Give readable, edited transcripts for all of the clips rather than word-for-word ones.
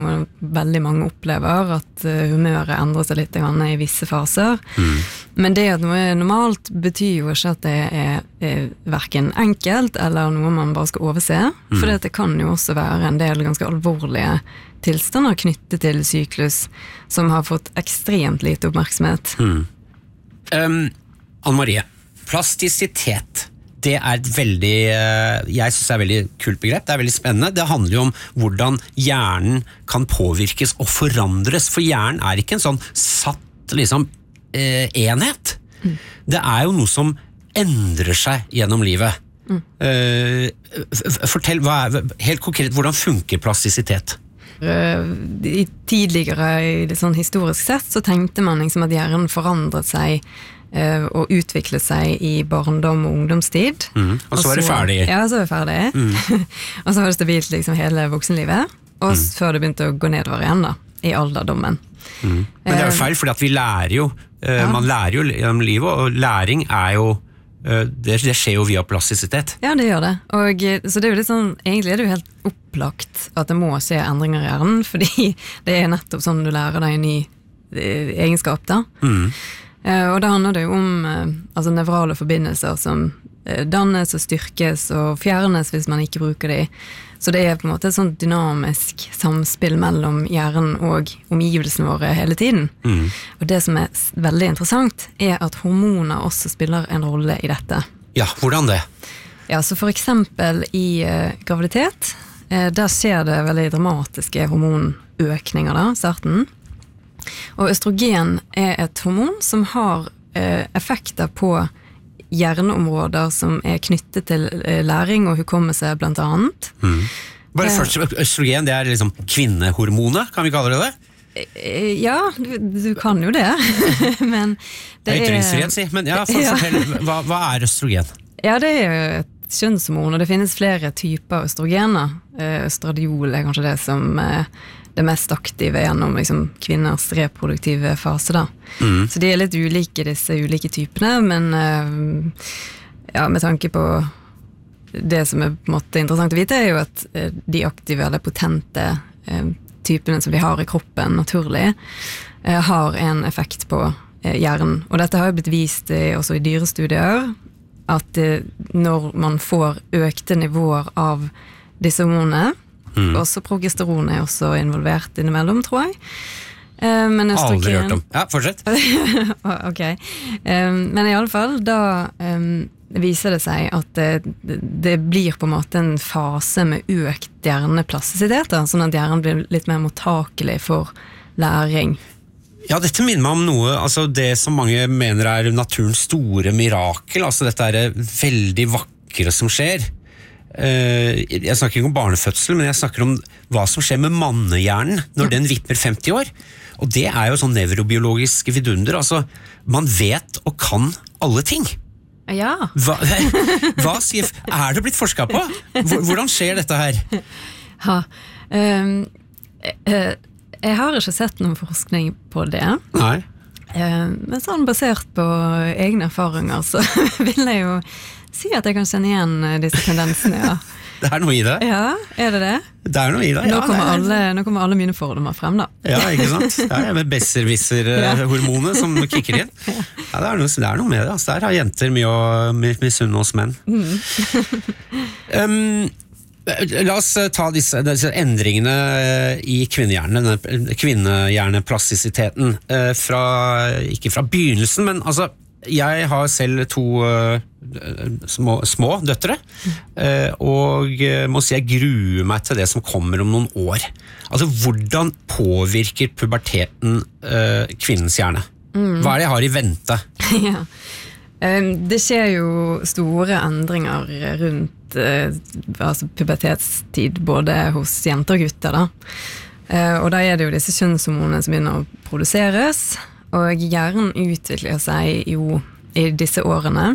Veldig mange opplever at humøret endrer seg litt I visse faser. Men det at noe normalt betyr jo ikke at det hverken enkelt eller noe man bare skal overse. For det kan jo også være en del ganske alvorlige tilstander knyttet til syklus som har fått ekstremt lite oppmerksomhet. Anne-Marie, plastisitet. Det et veldig, jeg synes det veldig kult begrep, det veldig spennende. Det handler jo om hvordan hjernen kan påvirkes og forandres, for hjernen ikke en sånn satt liksom, enhet. Det jo noe som endrer seg gjennom livet. Fortell, helt konkret, hvordan funker plastisitet? Tidligere, sånn historisk sett, så tenkte man liksom at hjernen forandret seg og utviklet seg I barndom og ungdomstid. Og så var det ferdig. Ja, så var det ferdig. Og så var det stabilt liksom hele voksenlivet, og før det begynte å gå nedover igjen da, I alderdommen. Men det jo feil, fordi at vi lærer jo, man lærer jo gjennom livet, og læring jo, det skjer jo via plastisitet. Ja, det gjør det. Og, så det jo litt sånn, egentlig det jo helt opplagt at det må skje endringer I hjernen, fordi det nettopp sånn du lærer deg en ny egenskap da. Og da handler det jo om altså nevrale forbindelser som dannes og styrkes og fjernes hvis man ikke bruker de. Så det på en måte et sånt dynamisk samspill mellom hjernen og omgivelsene våre hele tiden. Og det som veldig interessant at hormoner også spiller en rolle I dette. Ja, hvordan det? Ja, så for eksempel I graviditet, der skjer det veldig dramatiske hormonøkninger da, starten. Og østrogen et hormon som har effekter på hjerneområder som knyttet til læring og hukommelse blant annet. Bare først, østrogen, det liksom kvinnehormonet, kan vi kalle det det? Ja, du kan jo det. Men det ytringsfrihet, si. Men ja, fortell, hva østrogen? Ja, det jo et kjønnshormon, og det finnes flere typer østrogener. Østradiol kanskje det som det mest aktive gjennom liksom, kvinners reproduktive fase da. Så de litt ulike, disse ulike typene, men ja, med tanke på det som på en måte interessant å vite jo at de aktive eller potente typene som vi har I kroppen naturlig har en effekt på hjernen. Og dette har jo blitt vist også I dyrestudier at når man får økte nivåer av disse hormonene også progesteron også involvert innimellom, tror jeg. Men østrogen... Aldri hørt om. Ja, fortsett. Ok. Men I alle fall, da viser det seg at det blir på en måte en fase med økt hjerneplastisitet, sånn at hjernen blir litt mer mottakelig for læring. Ja, dette minner meg om noe, altså det som mange mener naturens store mirakel, altså dette veldig vakre som skjer. Jeg snakker ikke om barnefødsel, men jeg snakker om hva som skjer med mannehjernen når den vipper 50 år. Og det jo sånn nevrobiologisk vidunder, altså man vet og kan alle ting. Ja. Hva sier, det blitt forsket på? Hvordan skjer dette her? Ja, jeg har ikke sett noen forskning på det. Nei. Men sånn basert på egne erfaringer så vil jeg jo si at jeg kan kjenne igjen disse tendensene, ja. Det noe I det? Ja, det det? Det noe I det, ja. Nå kommer alle mine fordommer frem, da. Ja, ikke sant? Det med besserwisser-hormonet som kicker inn. Ja, det noe med det. Altså, der har jenter mye å misunne oss menn. La oss ta disse endringene I kvinnehjerneplastisiteteten ikke fra begynnelsen, men altså jeg har selv 2 små døtre og må si jeg gruer meg til det som kommer om noen år. Altså hvordan påvirker puberteten kvinnens hjerne? Hva det jeg har I vente? Ja. Det skjer jo store endringer rundt altså pubertetstid både hos jenter og gutter da. Og da det jo disse kjønnshormonene som begynner å produseres, og hjernen utvikler seg jo I disse årene.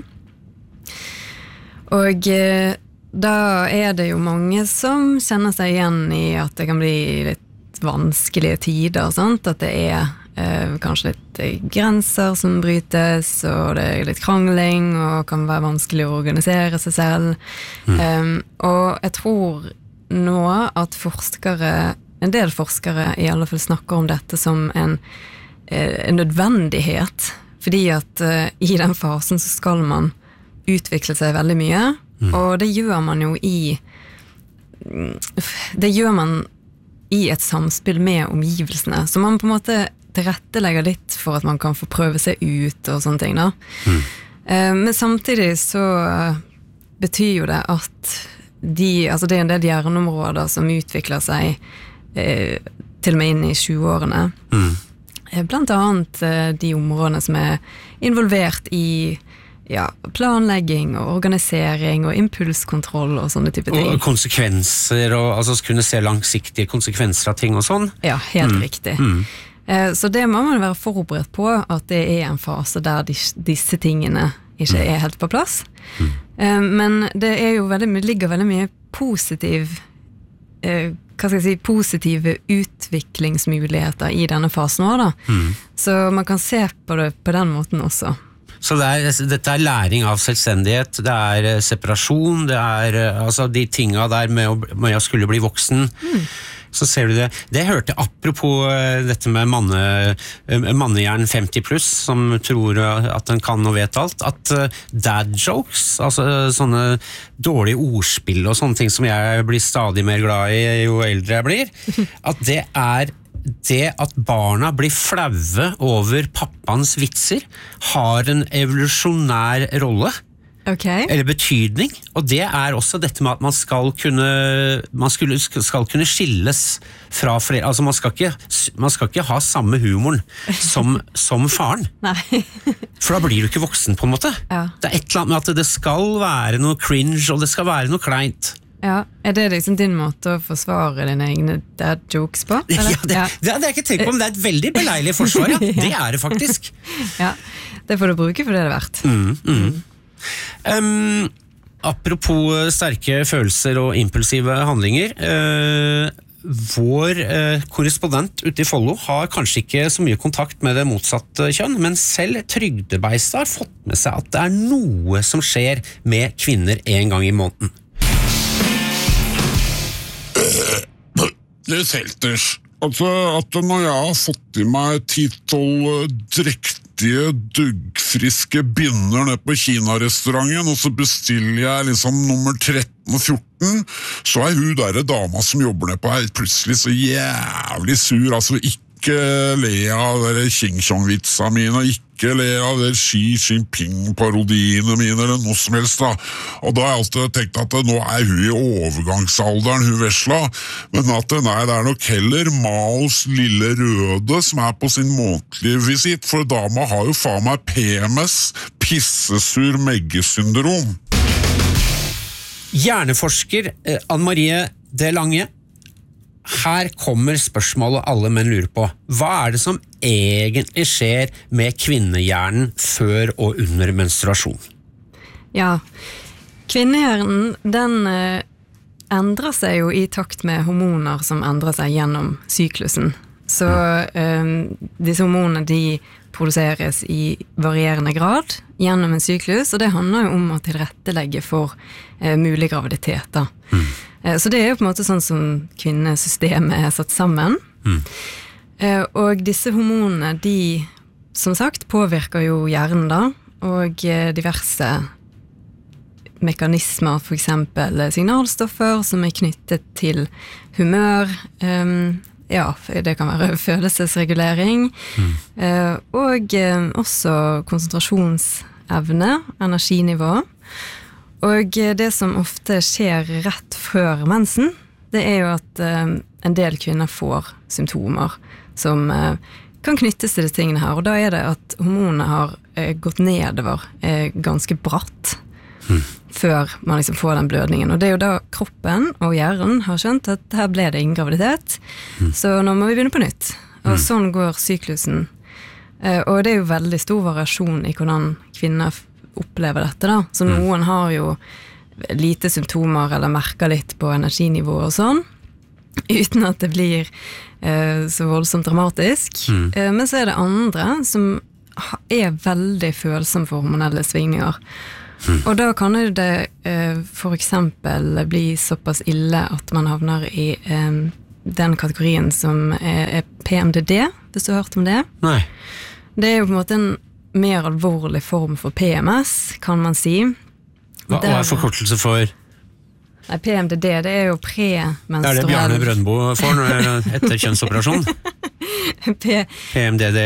Og da det jo mange som kjenner seg igjen I at det kan bli litt vanskelige tider, sant? At det kanskje litt grenser som brytes, og det litt krangling, og kan være vanskelig å organisere seg selv. Og jeg tror nå at forskere en del forskere i alle fall snakker om dette som en nødvendighet, fordi at i den fasen så skal man utvikle seg veldig mye, og det gjør man jo i et samspill med omgivelsene, så man på en måte tilrettelegger litt for at man kan få prøve seg ut og sånne ting da. Men samtidig så betyr jo det at det er en del hjerneområder som utvikler seg til og med inn i 20-årene. Blant annet de områdene som er involvert i planlegging og organisering og impulskontroll og sånne type ting. Og konsekvenser, og altså kunne se langsiktige konsekvenser av ting og sånn. Ja, helt riktig. Så det må man være forberedt på, at det er en fase der disse tingene ikke er helt på plass. Men det er jo ligger veldig mye positive utviklingsmuligheter i denne fasen også da. Så man kan se på det på den måten også. Så dette er læring av selvstendighet, det er separasjon, det er altså de tingene der med å skulle bli voksen. Så ser du det. Det hørte apropos dette med mannehjern 50 pluss, som tror at den kan og vet alt, at dad jokes, altså sånne dårlige ordspill og sånne ting som jeg blir stadig mer glad i jo eldre jeg blir, at det er det at barna blir flaue over pappaens vitser har en evolusjonær rolle. Eller betydning, og det er også dette med at man skal kunne skilles fra flere, altså man skal ikke ha samme humoren som faren. Nei. For da blir du ikke voksen på en måte. Ja. Det er et eller annet med at det skal være noe cringe, og det skal være noe kleint. Ja, er det liksom din måte å forsvare dine egne dad jokes på? Ja, det har jeg ikke tenkt på, men det er et veldig beleilig forsvar, ja. Det er det faktisk. Ja, det får du bruke for det er verdt. Apropos sterke følelser og impulsive handlinger, vår korrespondent ute i Follo har kanskje ikke så mye kontakt med det motsatte kjønn, men selv Trygdebeistet har fått med seg at det er noe som skjer med kvinner en gang i måneden. Det er selters. Altså at når jeg har fått i meg 10-12 drektige, duggfriske binder ned på Kina-restauranten, og så bestiller jeg liksom nummer 13 og 14, så er hun der dama som jobber ned på her plutselig så jævlig sur, altså ikke le av de Xing-Chong-vitsa mine, ikke le av de Xi Jinping-parodiene mine, eller noe som helst da. Og da har jeg alltid tenkt at nå er hun i overgangsalderen, hun vesla, men at nei, det er nok heller Maos lille røde som er på sin månedlige visitt, for dama har jo faen meg PMS, pissesur meggesyndrom. Hjerneforsker Anne-Marie Delange, her kommer spørsmålet alle menn lurer på. Hva er det som egentlig skjer med kvinnehjernen før og under menstruasjon? Ja, kvinnehjernen, den endrer seg jo i takt med hormoner som endrer seg gjennom syklusen. Så disse hormonene, de produseres i varierende grad gjennom en syklus, og det handler jo om å tilrettelegge for mulig graviditet da. Så det er jo på en måte sånn som kvinnesystemet er satt sammen. Og disse hormonene, de som sagt påvirker jo hjernen da, og diverse mekanismer, for eksempel signalstoffer som er knyttet til humør, ja, det kan være følelsesregulering, og også konsentrasjonsevne, energinivå. Og det som ofte skjer rett før mensen, det er jo at en del kvinner får symptomer som kan knyttes til disse tingene her, og da er det at hormonene har gått nedover ganske bratt før man liksom får den blødningen, og det er jo da kroppen og hjernen har skjønt at her ble det ingen graviditet, så nå må vi begynne på nytt, og sånn går syklusen, og det er jo veldig stor variasjon i hvordan kvinner opplever dette da, så noen har jo lite symptomer eller merker litt på energinivå og sånn, uten at det blir så voldsomt dramatisk, men så er det andre som er veldig følsomme for hormonelle svingninger, og da kan det for eksempel bli såpass ille at man havner i den kategorien som er PMDD, hvis du har hørt om det. Nei. Det er jo på en måte en mer alvorlig form for PMS, kan man si. Hva er forkortelse for? Nei, PMDD, det er jo premenstruell... Det det Bjarne Brøndbo får etter kjønnsoperasjon? PMDD?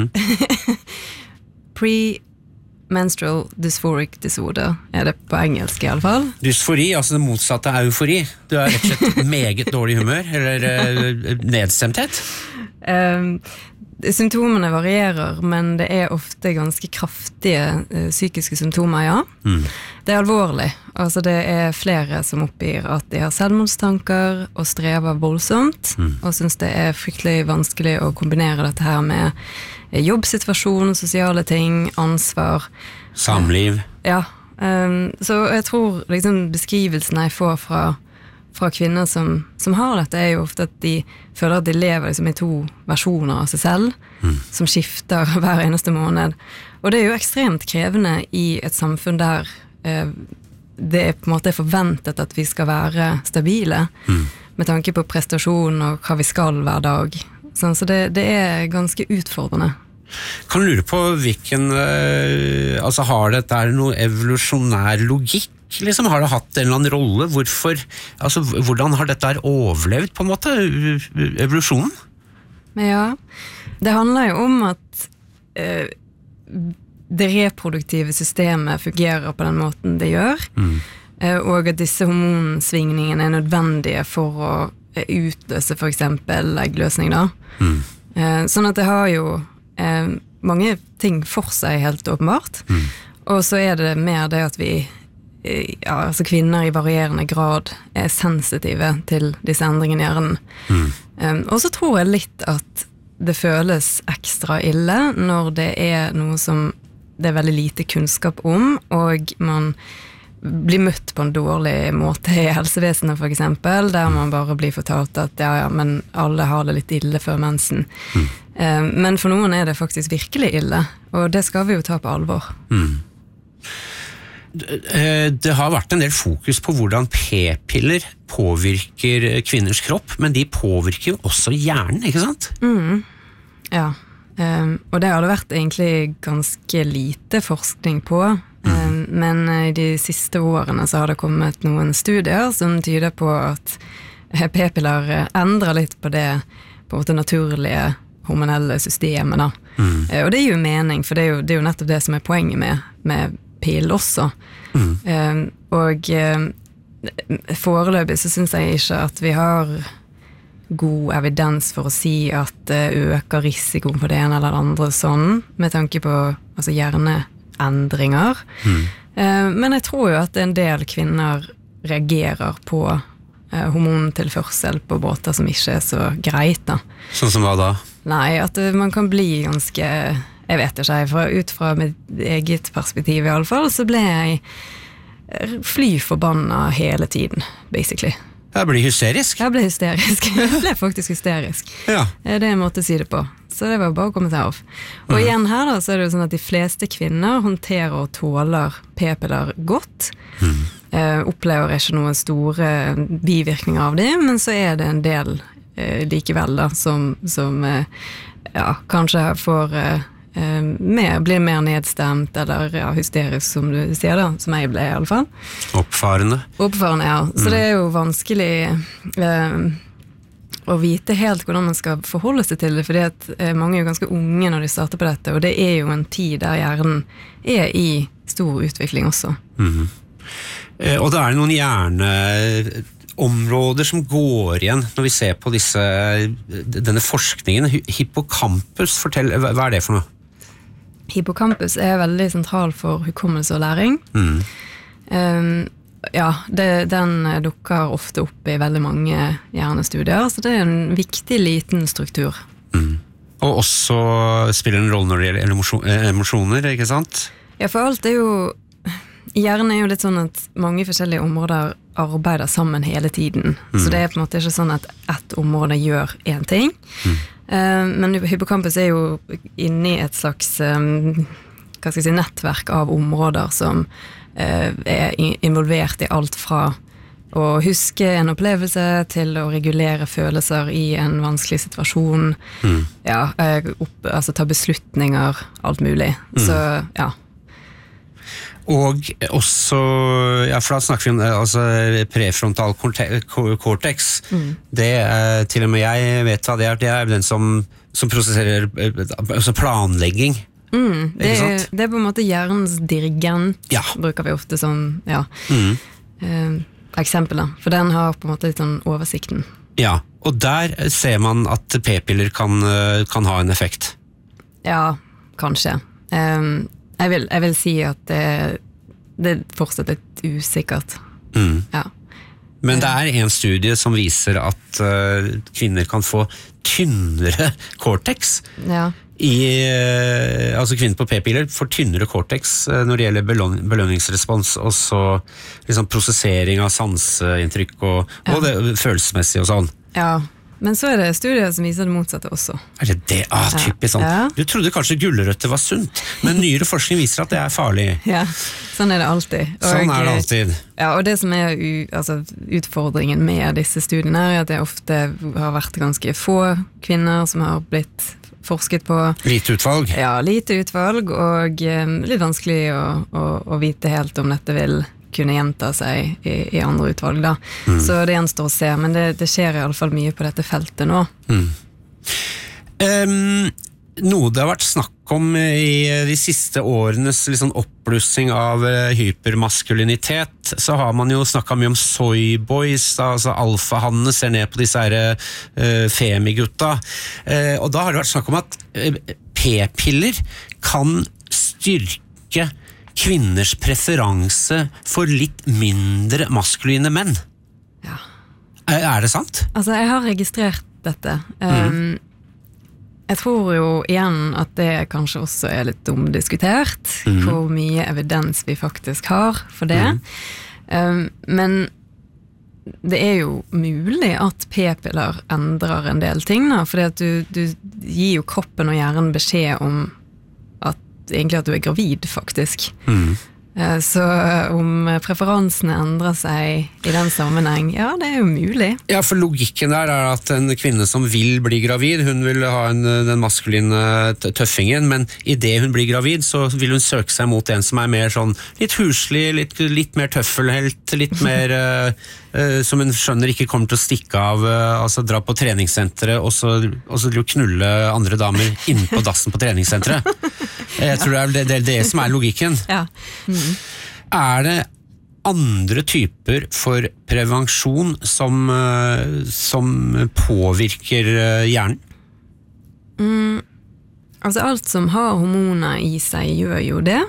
Premenstrual dysphoric disorder, er det på engelsk i alle fall. Dysfori, altså det motsatte av eufori. Du har rett og slett meget dårlig humør, eller nedstemthet? Symptomene varierer, men det er ofte ganske kraftige psykiske symptomer, ja. Det er alvorlig. Altså det er flere som oppgir at de har selvmordstanker og strever voldsomt, og synes det er fryktelig vanskelig å kombinere dette her med jobbsituasjon, sosiale ting, ansvar. Samliv. Ja, så jeg tror liksom beskrivelsene jeg får fra kvinner som har dette, er jo ofte at de føler at de lever liksom i to versjoner av seg selv, som skifter hver eneste måned. Og det er jo ekstremt krevende i et samfunn der det er på en måte forventet at vi skal være stabile, med tanke på prestasjon og hva vi skal hver dag. Så det er ganske utfordrende. Kan du lure på hvilken, altså har dette noe evolusjonær logikk? Liksom, har det hatt en eller annen rolle? Hvorfor, altså, hvordan har dette overlevd på en måte, evolusjonen? Ja, det handler jo om at det reproduktive systemet fungerer på den måten det gjør, og at disse hormonsvingningene er nødvendige for å utløse for eksempel eggløsning da. Sånn at det har jo mange ting for seg helt åpenbart, og så er det mer det at vi altså kvinner i varierende grad er sensitive til disse endringene i hjernen. Og så tror jeg litt at det føles ekstra ille når det er noe som det er veldig lite kunnskap om, og man blir møtt på en dårlig måte i helsevesenet for eksempel, der man bare blir fortalt at ja, men alle har det litt ille før mensen. Men for noen er det faktisk virkelig ille, og det skal vi jo ta på alvor. Det har vært en del fokus på hvordan p-piller påvirker kvinners kropp, men de påvirker jo også hjernen, ikke sant? Ja, og det har det vært egentlig ganske lite forskning på, men i de siste årene så har det kommet noen studier som tyder på at p-piller endrer litt på det på en måte naturlige hormonelle systemet da. Og det gir jo mening, for det er jo nettopp det som er poenget med pil også. Og foreløpig så synes jeg ikke at vi har god evidens for å si at det øker risikoen for det ene eller det andre sånn, med tanke på altså hjerneendringer. Men jeg tror jo at en del kvinner reagerer på hormontilførsel på båter som ikke er så greit da. Sånn som hva da? Nei, at man kan bli ganske, jeg vet ikke, ut fra mitt eget perspektiv i alle fall, så ble jeg fly forbanna hele tiden, basically. Jeg ble hysterisk? Jeg ble hysterisk. Jeg ble faktisk hysterisk. Ja. Det er en måte å si det på. Så det var bare å komme seg av. Og igjen her da, så er det jo sånn at de fleste kvinner håndterer og tåler p-piller godt. Opplever ikke noen store bivirkninger av det, men så er det en del likevel da, som ja, kanskje får blir mer nedstemt eller ja, hysterisk som du sier da, som jeg ble i alle fall. Oppfarende, ja. Så det er jo vanskelig å vite helt hvordan man skal forholde seg til det, fordi at mange er jo ganske unge når de starter på dette, og det er jo en tid der hjernen er i stor utvikling også. Og det er noen hjerneområder som går igjen når vi ser på denne forskningen. Hippocampus, fortell, hva er det for noe? Hippocampus er veldig sentral for hukommelse og læring. Ja, den dukker ofte opp i veldig mange hjernestudier, så det er en viktig liten struktur. Og også spiller en rolle når det gjelder emosjoner, ikke sant? Ja, for alt er jo hjernen er jo litt sånn at mange forskjellige områder arbeider sammen hele tiden. Så det er på en måte ikke sånn at ett område gjør en ting. Men hippocampus er jo inne i et slags hva skal jeg si, nettverk av områder som er involvert i alt fra å huske en opplevelse, til å regulere følelser i en vanskelig situasjon, altså ta beslutninger, alt mulig. Så, ja. Og også, for da snakker vi om altså, prefrontal cortex. Det til og med jeg vet hva det er den som prosesserer altså planlegging. Det er på en måte hjernens dirigent, bruker vi ofte som eksempel da. For den har på en måte litt sånn oversikten. Ja, og der ser man at p-piller kan ha en effekt. Ja, kanskje. Jeg vil si at det er fortsatt litt usikkert. Ja. Men det er en studie som viser at kvinner kan få tynnere cortex. Ja. Altså kvinner på p-piller får tynnere cortex når det gjelder belønningsrespons, og så liksom prosessering av sanseinntrykk og det følelsesmessige og sånn. Ja. Men så er det studier som viser det motsatte også. Er det det? Typisk sånn. Ja. Du trodde kanskje gulrøtter var sunt, men nyere forskning viser at det er farlig. Ja, sånn er det alltid. Sånn er det alltid. Ja, og det som er utfordringen med disse studiene er at det ofte har vært ganske få kvinner som har blitt forsket på. Lite utvalg? Ja, lite utvalg, og litt vanskelig å vite helt om dette vil kunne gjenta seg i andre utvalg da. Så det gjenstår å se, men det skjer i alle fall mye på dette feltet nå. Noe det har vært snakk om i de siste årenes liksom oppblussing av hypermaskulinitet, så har man jo snakket mye om soyboys, altså alfahannene ser ned på disse her femigutta, og da har det vært snakk om at p-piller kan styrke kvinners preferanse for litt mindre maskuline menn. Ja. Er det sant? Altså, jeg har registrert dette. Jeg tror jo igjen at det kanskje også er litt omdiskutert, hvor mye evidens vi faktisk har for det. Men det er jo mulig at p-piller endrer en del ting, da, fordi at du gir jo kroppen og hjernen beskjed om egentlig at du er gravid, faktisk. Så om preferansene endrer seg i den sammenheng, ja, det er jo mulig. Ja, for logikken der er at en kvinne som vil bli gravid, hun vil ha den maskuline tøffingen, men i det hun blir gravid, så vil hun søke seg mot en som er mer sånn litt huslig, litt mer tøffelhelt, litt mer som hun skjønner ikke kommer til å stikke av, altså dra på treningssenteret og så knulle andre damer inne på dassen på treningssenteret. Jeg tror det er det som er logikken. Ja. Er det andre typer for prevensjon som påvirker hjernen? Altså alt som har hormoner i seg gjør jo det.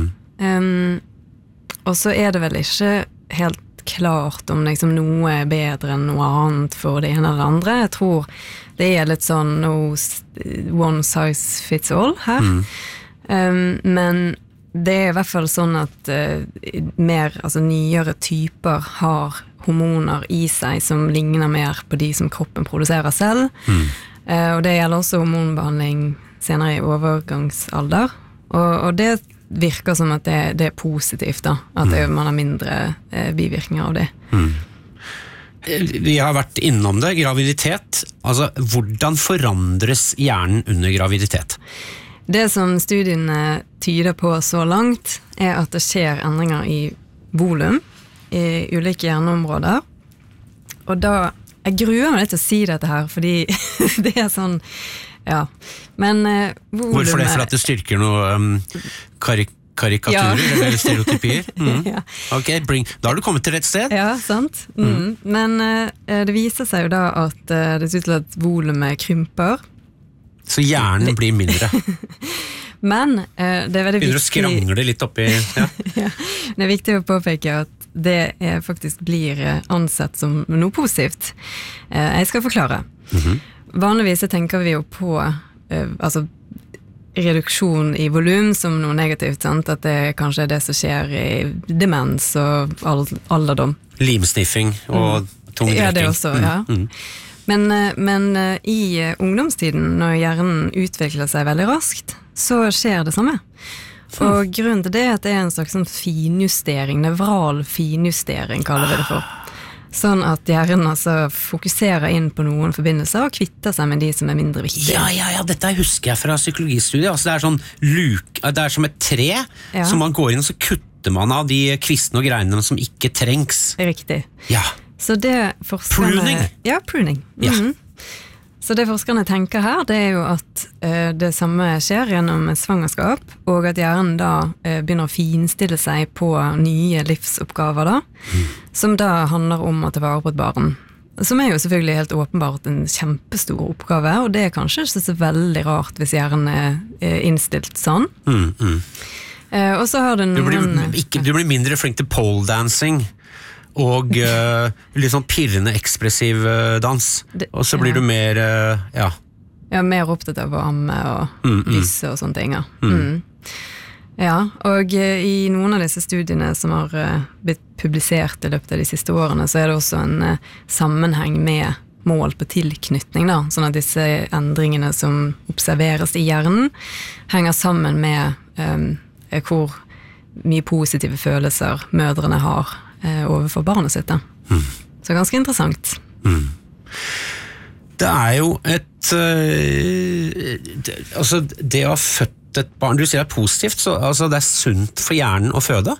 Og så er det vel ikke helt klart om liksom noe er bedre enn noe annet for det ene eller det andre. Jeg tror det er litt sånn one size fits all her. Men det er i hvert fall sånn at nyere typer har hormoner i seg som ligner mer på de som kroppen produserer selv. Og det gjelder også hormonbehandling senere i overgangsalder. Og det virker som at det er positivt da, at man har mindre bivirkninger av det. Vi har vært innom det, graviditet. Altså, hvordan forandres hjernen under graviditet? Det som studiene tyder på så langt, er at det skjer endringer i volum i ulike hjerneområder. Og da, jeg gruer meg litt til å si dette her, fordi det er sånn, ja. Men volumet... Hvorfor det? For at det styrker noe karikaturer eller stereotypier? Ja. Ok, da har du kommet til rett sted. Ja, sant. Men det viser seg jo da at det ser ut til at volumet krymper. Så hjernen blir mindre. Men det er veldig viktig... Begynner å skrangle litt oppi... Ja. Ja, det er viktig å påpeke at det faktisk blir ansett som noe positivt. Jeg skal forklare. Vanligvis tenker vi jo på reduksjon i volum som noe negativt, sant? At det kanskje er det som skjer i demens og alderdom. Limsniffing og tungdrikking. Ja, det også, ja. Men i ungdomstiden, når hjernen utvikler seg veldig raskt, så skjer det samme. Og grunnen til det er at det er en slags sånn finjustering, nevral finjustering kaller vi det for. Sånn at hjernen altså fokuserer inn på noen forbindelser og kvitter seg med de som mindre viktige. Ja, dette husker jeg fra psykologistudiet. Altså, det sånn det som et tre, som man går inn og så kutter man av de kvistene og greinene som ikke trengs. Riktig. Ja. Så det forskerne... Pruning? Ja, pruning. Mhm. Så det forskerne tenker her, det jo at det samme skjer gjennom et svangerskap, og at hjernen da begynner å finstille seg på nye livsoppgaver da, som da handler om å ta vare på et barn. Som jo selvfølgelig helt åpenbart en kjempestor oppgave, og det kanskje ikke så veldig rart hvis hjernen innstilt sånn. Og så har det noen... Du blir mindre flink til pole dancing, og litt sånn pirrende ekspressiv dans, og så blir du mer mer opptatt av å amme og lyse og sånne ting. Ja, og i noen av disse studiene som har blitt publisert i løpet av de siste årene, så det også en sammenheng med mål på tilknytning da, sånn at disse endringene som observeres i hjernen henger sammen med hvor mye positive følelser mødrene har overfor barnet sitt da. Så ganske interessant. Det jo et altså det å ha født et barn, du sier det positivt, så altså det sunt for hjernen å føde?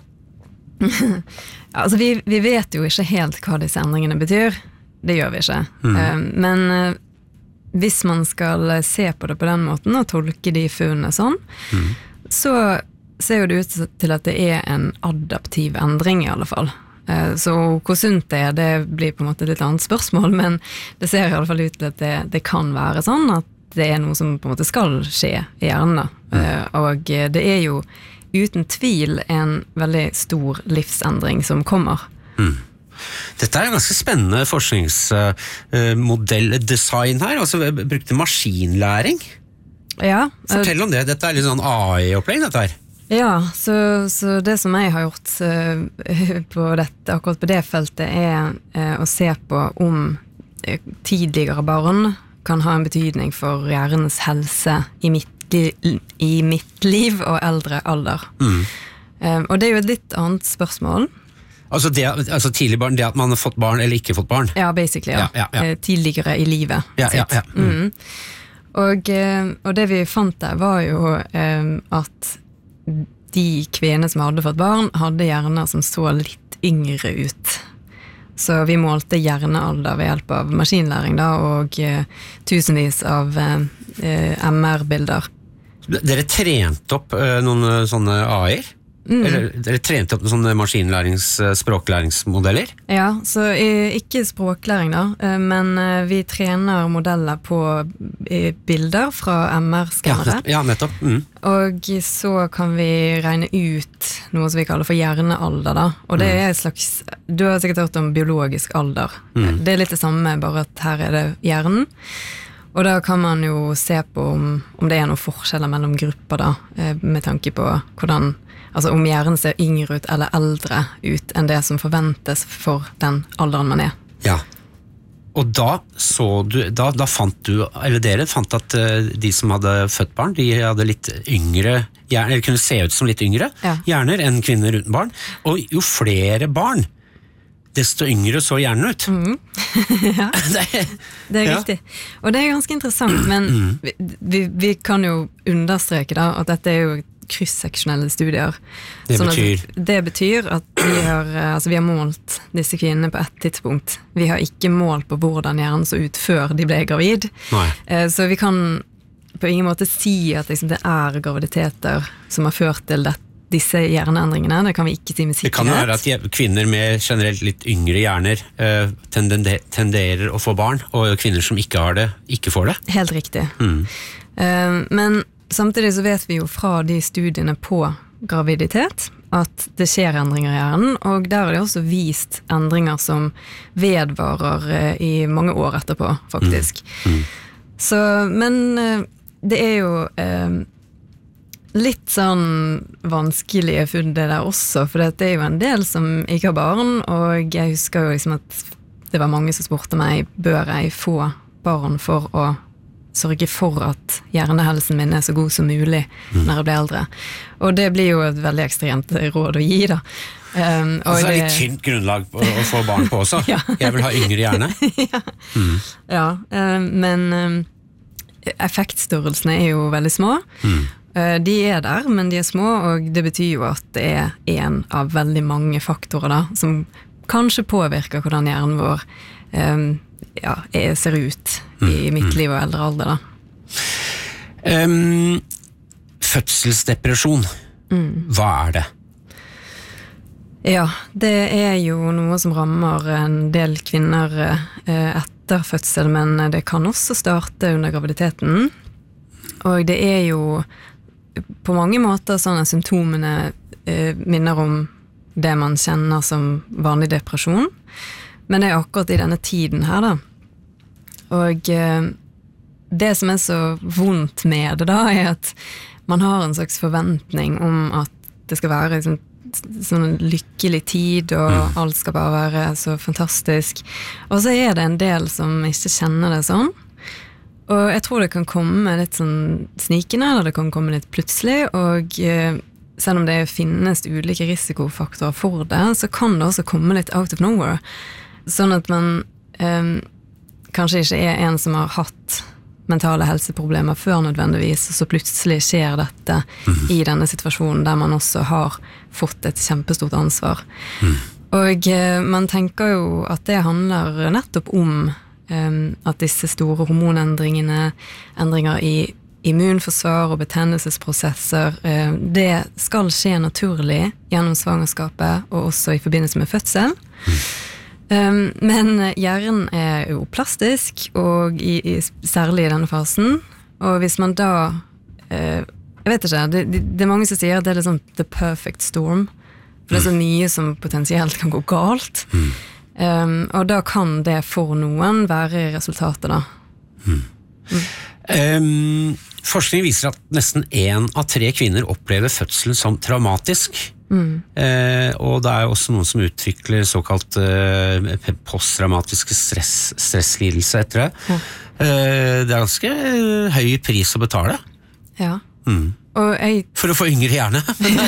Altså vi vet jo ikke helt hva disse endringene betyr, det gjør vi ikke. Men hvis man skal se på det på den måten og tolke de funnene sånn, så ser jo det ut til at det en adaptiv endring i alle fall. Så hvor sunt det blir på en måte et litt annet spørsmål, men det ser i alle fall ut til at det kan være sånn at det noe som på en måte skal skje i hjernen. Og det jo uten tvil en veldig stor livsendring som kommer. Dette en ganske spennende forskningsmodelldesign her, altså vi brukte maskinlæring. Ja. Fortell om det, dette litt sånn AI-opplegg dette her. Ja, så det som jeg har gjort på dette, akkurat på det feltet å se på om tidligere barn kan ha en betydning for hjernens helse i mitt liv og eldre alder. Og det jo et litt annet spørsmål. Altså tidlig barn, det at man har fått barn eller ikke fått barn? Ja, basically, ja. Tidligere i livet sitt. Og det vi fant der var jo at de kvinner som hadde fått barn hadde hjerner som så litt yngre ut. Så vi målte hjernealder ved hjelp av maskinlæring da, og tusenvis av MR-bilder. Dere trente opp noen sånne AI-er? Eller dere trente opp noen sånne språklæringsmodeller? Ja, så ikke språklæring da, men vi trener modeller på bilder fra MR-skannere. Ja, nettopp. Og så kan vi regne ut noe som vi kaller for hjernealder da, og det et slags, du har sikkert hørt om biologisk alder. Det litt det samme, bare at her det hjernen. Og da kan man jo se på om det noen forskjeller mellom grupper da, med tanke på hvordan, altså om hjernen ser yngre ut eller eldre ut enn det som forventes for den alderen man Ja, og da fant du, eller dere fant at de som hadde født barn, de hadde litt yngre hjerner, eller kunne se ut som litt yngre hjerner enn kvinner uten barn. Og jo flere barn, desto yngre så hjernen ut. Ja, det riktig. Og det ganske interessant, men vi kan jo understreke da, at dette jo kryss-seksjonelle studier. Det betyr at vi har målt disse kvinnene på et tidspunkt. Vi har ikke målt på hvordan hjernen så ut før de ble gravid. Så vi kan på ingen måte si at liksom, det graviditeter som har ført til disse hjerneendringene. Det kan vi ikke si med sikkerhet. Det kan være at kvinner med generelt litt yngre hjerner tenderer å få barn, og kvinner som ikke har det, ikke får det. Helt riktig. Men samtidig så vet vi jo fra de studiene på graviditet at det skjer endringer i hjernen, og der det også vist endringer som vedvarer i mange år etterpå, faktisk. Så, men det jo litt sånn vanskelige funn det der også, for det jo en del som ikke har barn, og jeg husker jo liksom at det var mange som spurte meg, bør jeg få barn for å sørge for at hjernehelsen min så god som mulig når jeg blir eldre. Og det blir jo et veldig ekstremt råd å gi da. Altså det er litt tynt grunnlag å få barn på også. Ja. Jeg vil ha yngre hjerne. Men effektstørrelsene er jo veldig små. De er der, men de er små, og det betyr jo at det er en av veldig mange faktorer da, som kanskje påvirker hvordan hjernen vår ser ut i midtliv og eldre alder da. Fødselsdepresjon, hva er det? Ja, det er jo noe som rammer en del kvinner etter fødsel, men det kan også starte under graviditeten. Og det er jo på mange måter sånn at symptomene minner om det man kjenner som vanlig depresjon. Men det er akkurat i denne tiden her da. Og det som er så vondt med det da, er at man har en slags forventning om at det skal være sånn en lykkelig tid, og alt skal bare være så fantastisk. Og så er det en del som ikke kjenner det sånn. Og jeg tror det kan komme litt sånn snikende, eller det kan komme litt plutselig, og selv om det finnes ulike risikofaktorer for det, så kan det også komme litt out of nowhere. Sånn at man kanskje ikke er en som har hatt mentale helseproblemer før nødvendigvis, og så plutselig skjer dette i denne situasjonen der man også har fått et kjempestort ansvar. Og man tenker jo at det handler nettopp om at disse store hormonendringene, endringer i immunforsvar og betennelsesprosesser, det skal skje naturlig gjennom svangerskapet og også i forbindelse med fødsel. Men hjernen er jo plastisk, og særlig i denne fasen. Og hvis man da, jeg vet ikke, det er mange som sier at det er litt sånn the perfect storm, for det er så mye som potensielt kan gå galt. Og da kan det for noen være resultatet da. Forskning viser at nesten 1 av 3 kvinner opplever fødselen som traumatisk. Og det er jo også noen som utvikler såkalt posttraumatiske stresslidelse etter det. Det er ganske høy pris å betale. Ja. For å få yngre hjerne.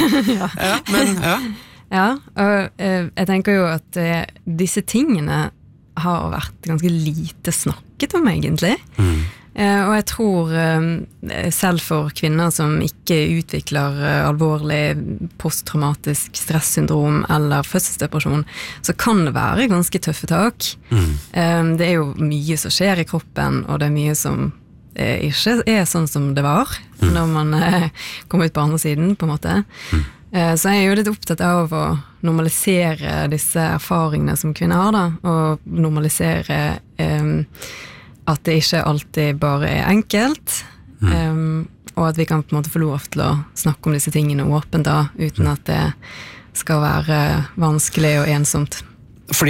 Og jeg tenker jo at disse tingene har vært ganske lite snakket om egentlig. Og jeg tror selv for kvinner som ikke utvikler alvorlig posttraumatisk stressyndrom eller fødselsdepresjon, så kan det være ganske tøffe tak. Det er jo mye som skjer i kroppen, og det er mye som ikke er sånn som det var når man kom ut på andre siden, på en måte. Så jeg er jo litt opptatt av å normalisere disse erfaringene som kvinner har da, og normalisere at det ikke alltid bare er enkelt, og at vi kan på en måte få lov til å snakke om disse tingene åpent da, uten at det skal være vanskelig og ensomt. Fordi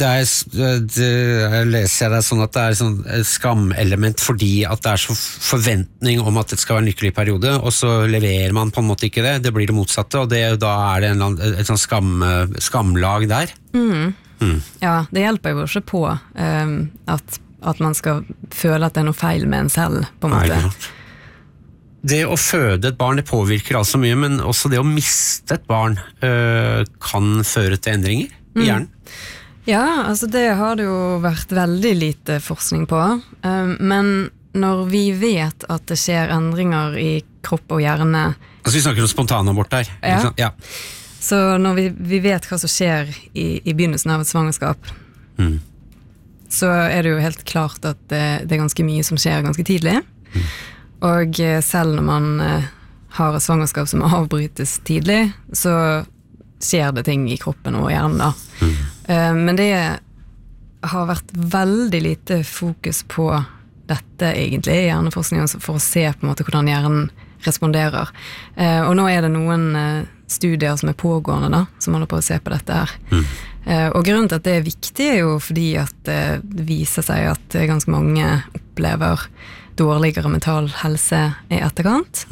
jeg leser det sånn at det er sånn skamelement fordi at det er så forventning om at det skal være en lykkelig periode, og så leverer man på en måte ikke det, det blir det motsatte, og da er det et sånn skamlag der. Ja, det hjelper jo ikke på at man skal føle at det er noe feil med en selv, på en måte. Nei, det å føde et barn, det påvirker altså mye, men også det å miste et barn kan føre til endringer i hjernen. Ja, altså det har det jo vært veldig lite forskning på, men når vi vet at det skjer endringer i kropp og hjerne... Altså vi snakker om spontanabort der, ikke sant? Ja. Så når vi vet hva som skjer i begynnelsen av et svangerskap, så er det jo helt klart at det er ganske mye som skjer ganske tidlig. Og selv når man har et svangerskap som avbrytes tidlig, så skjer det ting i kroppen og hjernen da. Men det har vært veldig lite fokus på dette egentlig i hjerneforskningen for å se på en måte hvordan hjernen responderer. Og nå er det noen studier som er pågående da, som holder på å se på dette her. Og grunnen til at det er viktig er jo fordi at det viser seg at ganske mange opplever dårligere mental helse i etterkant.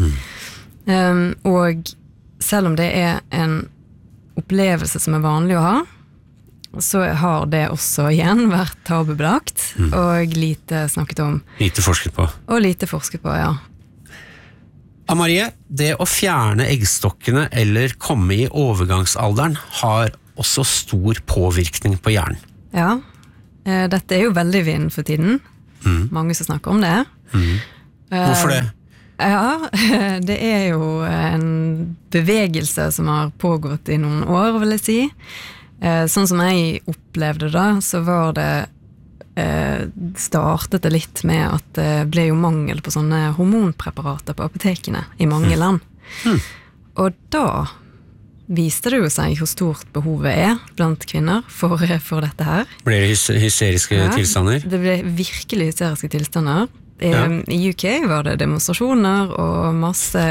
Og selv om det er en opplevelse som er vanlig å ha, så har det også igjen vært tabubelagt og lite snakket om. Lite forsket på. Og lite forsket på, ja. Marie, det å fjerne eggstokkene eller komme i overgangsalderen har også stor påvirkning på hjernen. Ja, dette jo veldig vind for tiden. Mange som snakker om det. Hvorfor det? Ja, det jo en bevegelse som har pågått i noen år, vil jeg si. Sånn som jeg opplevde det, så var det startet det litt med at det ble jo mangel på sånne hormonpreparater på apotekene i mange land. Og da viste det jo seg hvor stort behovet blant kvinner for dette her. Ble det hysteriske tilstander? Det ble virkelig hysteriske tilstander. I UK var det demonstrasjoner og masse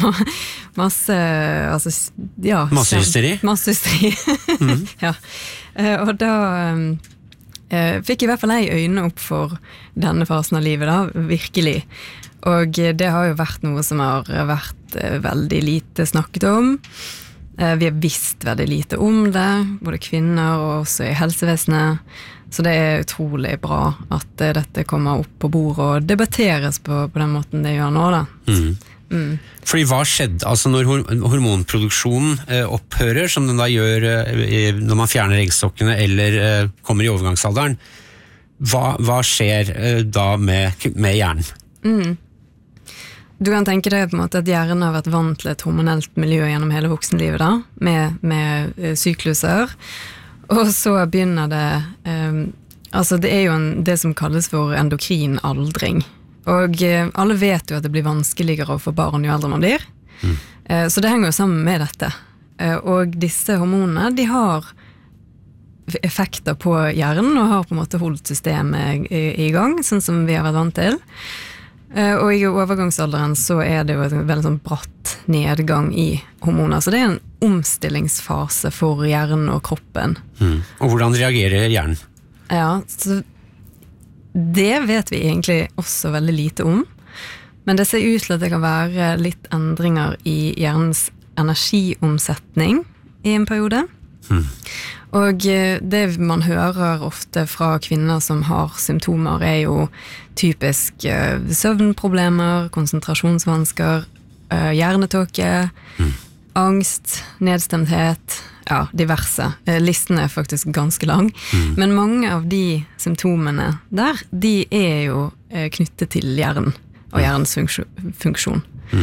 altså, ja. Masse hysteri? Masse hysteri. Ja. Og da fikk i hvert fall jeg øynene opp for denne fasen av livet da, virkelig. Og det har jo vært noe som har vært veldig lite snakket om. Vi har visst veldig lite om det, både kvinner og også i helsevesenet. Så det utrolig bra at dette kommer opp på bordet og debatteres på den måten det gjør nå da. Fordi hva skjedde, altså når hormonproduksjonen opphører, som den da gjør når man fjerner eggstokkene eller kommer i overgangsalderen, hva skjer da med hjernen? Du kan tenke deg på en måte at hjernen har vært vant til et hormonelt miljø gjennom hele voksenlivet da, med sykluser, og så begynner det, altså det jo det som kalles for endokrin aldring. Og alle vet jo at det blir vanskeligere å få barn jo eldre man blir. Så det henger jo sammen med dette. Og disse hormonene, de har effekter på hjernen, og har på en måte holdt systemet i gang, sånn som vi har vært vant til. Og i overgangsalderen så det jo en veldig sånn bratt nedgang i hormoner. Så det en omstillingsfase for hjernen og kroppen. Og hvordan reagerer hjernen? Ja, så det vet vi egentlig også veldig lite om, men det ser ut til at det kan være litt endringer i hjernens energiomsetning i en periode. Og det man hører ofte fra kvinner som har symptomer jo typisk søvnproblemer, konsentrasjonsvansker, hjernetåke, angst, nedstemthet, ja, diverse. Listen faktisk ganske lang. Men mange av de symptomene der, de jo knyttet til hjernen og hjernens funksjon.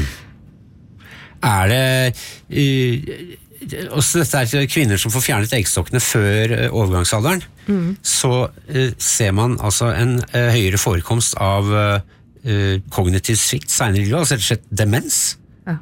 Det også dette kvinner som får fjernet eggstokkene før overgangsalderen, så ser man altså en høyere forekomst av kognitiv svikt senere i livet, altså rett og slett demens. Ja.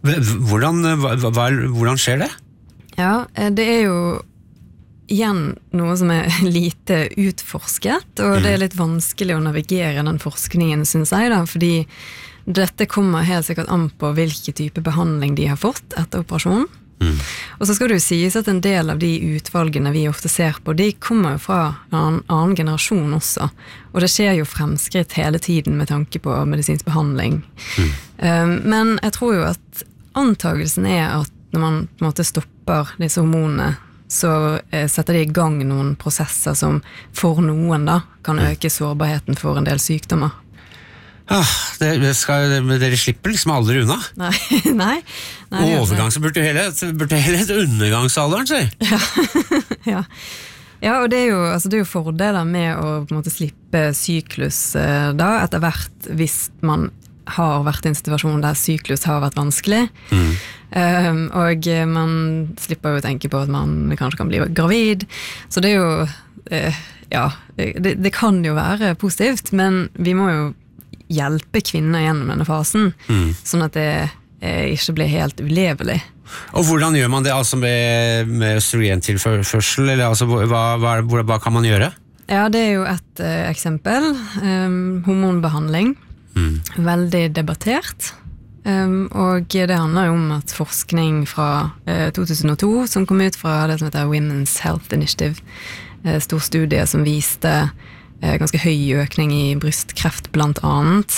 Hvordan skjer det? Ja, det jo igjen noe som lite utforsket, og det litt vanskelig å navigere den forskningen, synes jeg da, fordi dette kommer helt sikkert an på hvilke type behandling de har fått etter operasjonen. Og så skal det jo sies at en del av de utvalgene vi ofte ser på, de kommer jo fra en annen generasjon også, og det skjer jo fremskritt hele tiden med tanke på medisinsk behandling. Men jeg tror jo at antagelsen at når man på en måte stopper disse hormonene, så setter de i gang noen prosesser som for noen da kan øke sårbarheten for en del sykdommer. Dere slipper liksom aldri unna. Nei. Overgang så burde hele et undergangsalderen, sier. Ja, og det jo fordeler med å på en måte slippe syklus da, etter hvert hvis man har vært i en situasjon der syklus har vært vanskelig. Og man slipper jo å tenke på at man kanskje kan bli gravid. Så det jo, det kan jo være positivt, men vi må jo hjelpe kvinner gjennom denne fasen, sånn at det ikke blir helt ulevelig. Og hvordan gjør man det altså med østrogentilførsel, eller altså, hva kan man gjøre? Ja, det jo et eksempel. Hormonbehandling. Veldig debattert. Og det handler jo om at forskning fra 2002, som kom ut fra det som heter Women's Health Initiative, stor studie som viste ganske høy økning i brystkreft blant annet,